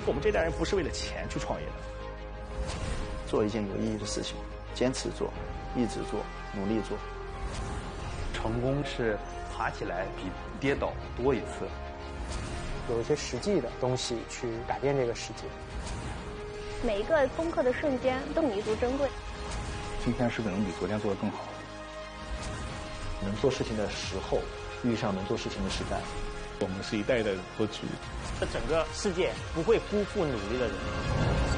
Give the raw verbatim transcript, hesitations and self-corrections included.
我们这代人不是为了钱去创业的。 做一件有意义的事情，坚持做，一直做，努力做。 成功是爬起来比跌倒多一次。 有一些实际的东西去改变这个世界。 每一个攻克的瞬间都弥足珍贵。 今天是不是能比昨天做得更好？ 能做事情的时候遇上能做事情的时代。 我们是一代一代的过去。 这整个世界不会辜负努力的人。